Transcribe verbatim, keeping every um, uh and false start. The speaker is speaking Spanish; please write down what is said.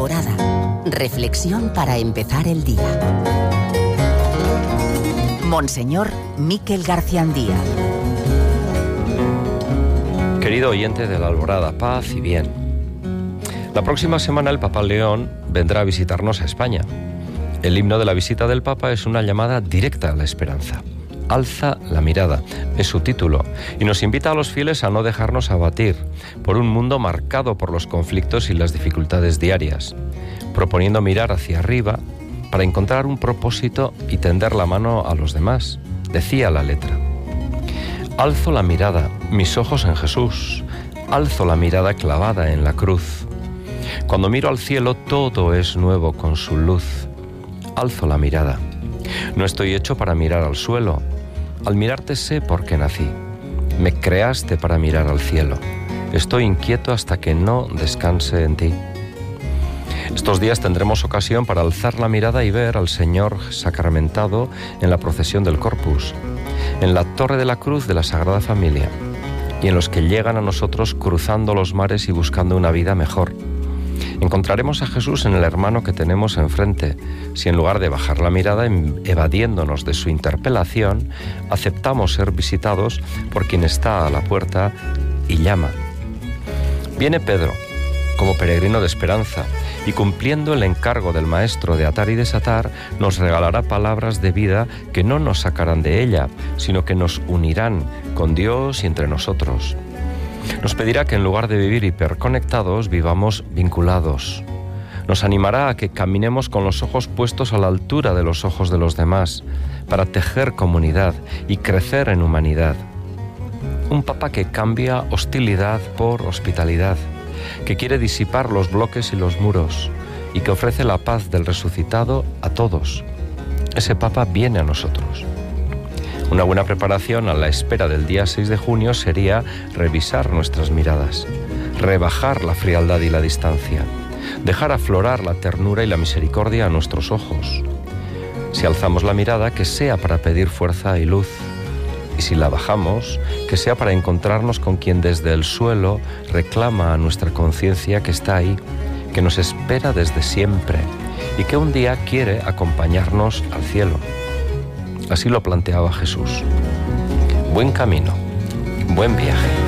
Alborada. Reflexión para empezar el día. Monseñor Miquel Garciandía. Querido oyente de la Alborada, paz y bien. La próxima semana el Papa León vendrá a visitarnos a España. El himno de la visita del Papa es una llamada directa a la esperanza. Alza la mirada, es su título, y nos invita a los fieles a no dejarnos abatir por un mundo marcado por los conflictos y las dificultades diarias, proponiendo mirar hacia arriba para encontrar un propósito y tender la mano a los demás, decía la letra. Alzo la mirada, mis ojos en Jesús, alzo la mirada clavada en la cruz. Cuando miro al cielo todo es nuevo con su luz. Alzo la mirada. No estoy hecho para mirar al suelo. Al mirarte sé por qué nací. Me creaste para mirar al cielo. Estoy inquieto hasta que no descanse en ti. Estos días tendremos ocasión para alzar la mirada y ver al Señor sacramentado en la procesión del Corpus, en la Torre de la Cruz de la Sagrada Familia, y en los que llegan a nosotros cruzando los mares y buscando una vida mejor. Encontraremos a Jesús en el hermano que tenemos enfrente, si en lugar de bajar la mirada evadiéndonos de su interpelación, aceptamos ser visitados por quien está a la puerta y llama. Viene Pedro, como peregrino de esperanza, y cumpliendo el encargo del Maestro de atar y desatar, nos regalará palabras de vida que no nos sacarán de ella, sino que nos unirán con Dios y entre nosotros. Nos pedirá que en lugar de vivir hiperconectados, vivamos vinculados. Nos animará a que caminemos con los ojos puestos a la altura de los ojos de los demás, para tejer comunidad y crecer en humanidad. Un Papa que cambia hostilidad por hospitalidad, que quiere disipar los bloques y los muros, y que ofrece la paz del resucitado a todos. Ese Papa viene a nosotros. Una buena preparación a la espera del día seis de junio sería revisar nuestras miradas, rebajar la frialdad y la distancia, dejar aflorar la ternura y la misericordia a nuestros ojos. Si alzamos la mirada, que sea para pedir fuerza y luz, y si la bajamos, que sea para encontrarnos con quien desde el suelo reclama a nuestra conciencia que está ahí, que nos espera desde siempre y que un día quiere acompañarnos al cielo. Así lo planteaba Jesús. Buen camino, buen viaje.